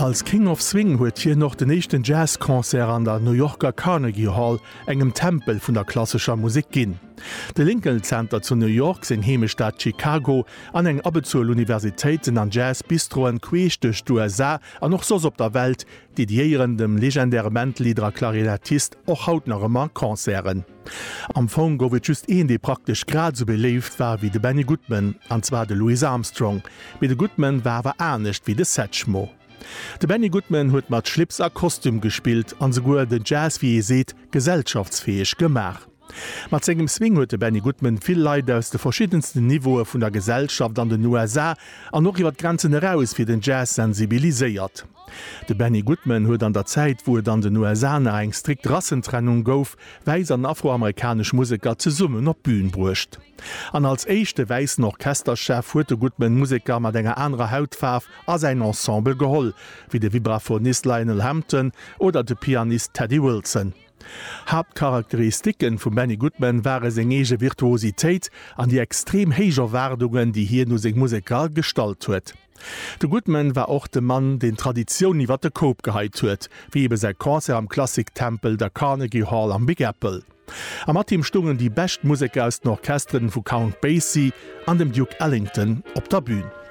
Als King of Swing huet hier noch den nächsten Jazzkonzert an der New Yorker Carnegie Hall, engem Tempel vun der klassischer Musik ginn. De Lincoln Center zu New York sinn Hemestadt Chicago an eng Abezuel Universitäten an Jazzbistroen queescht duch d'USA an noch sos op der Welt, dédiieren dem legendäre Bandlieder Klarinettist och hautnerëmmer Konzeren. Am Fong gowet just déi praktisch grad so beleeft war wie de Benny Goodman, anzwa de Louis Armstrong. Wie de Goodman warwer ernstnecht wie de Satchmo. De Benny Goodman huet mat Schlips a Kostüm gespielt an sogur den Jazz, wie seet, gesellschaftsfähig gemach. Mat segem Swing huet de Benny Goodman vill Leiit aus de verschiedensten Niveaue vun der Gesellschaft an den USA an noch iwwer Grenzen heraus fir den Jazz sensibiliséiert. De Benny Goodman huet an der Zeit, wo an den USA eng strikt Rassentrennung gouf, weis an afroamerikasch Musiker ze summen op Bühn bruecht. An als éischchte weisen Orchesterchef huet de Goodman Musiker mat enger anrer Hautfarf as ein Ensemble geholl, wie de Vibraphonist Lionel Hampton oder de Pianist Teddy Wilson. Hauptcharakteristiken vum Benny Goodman waren seg ege Virtuositéit an die extrem héiger Wardungen, die hier no seg Musiker stalt huet. De Goodman war auch de Mann, den Tradition iwwer de Koop geheit huet, wie ebe se Konzert am Klassiktempel der Carnegie Hall am Big Apple. Am mat ihm stungen die best Musiker aus den Orchestern vu Count Basie an dem Duke Ellington op der Bühne.